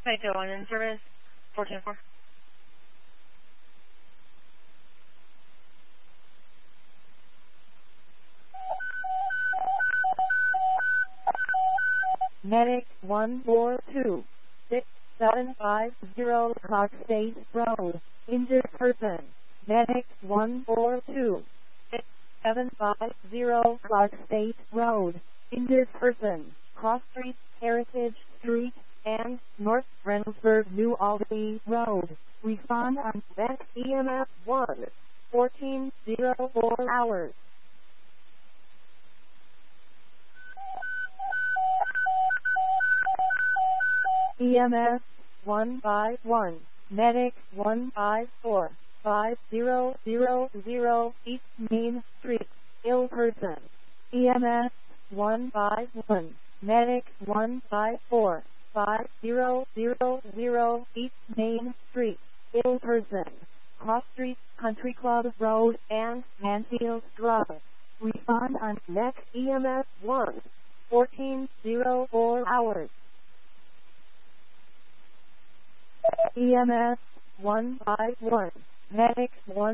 Psycho on in service, 410-4. Medic 142-6750 Clark State Road. Injured person. Medic 142-6750 Clark State Road. Injured person. Cross Street, Heritage Street, and North Reynoldsburg, New Albany Road. Respond on Beck EMS 1, 1404 hours. EMS 151, Medic 154-5000 East Main Street, ill person. EMS 151, Medic 154-5000 East Main Street, ill person. Cross Street, Country Club Road, and Mansfield Drive. Respond on Next EMS 1, 1404 hours. EMS 151, Medic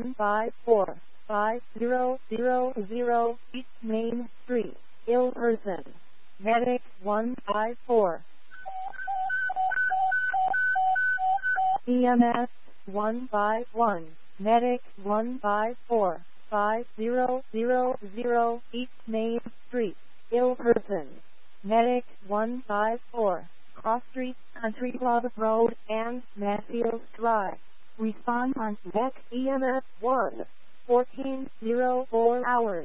154-5000 East Main Street, ill person. Medic 154. EMS 151, Medic 154-5000 East Main Street, ill person. Medic 154. Cross Street, Country Club Road, and Mansfield Drive. Respond on Beck EMS 1, 1404 hours.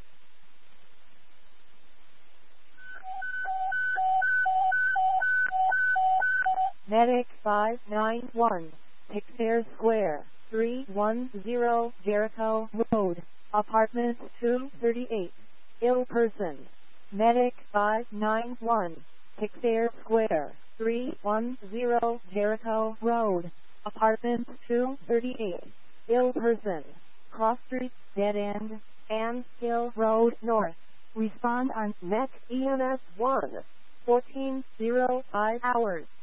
Medic 591, Pixare Square, 310 Jericho Road, Apartment 238, ill person. Medic 591, Pixare Square, 310 Jericho Road, Apartment 238, ill person. Cross Street, Dead End, and Hill Road North. Respond on Next EMS 1, 1405 hours.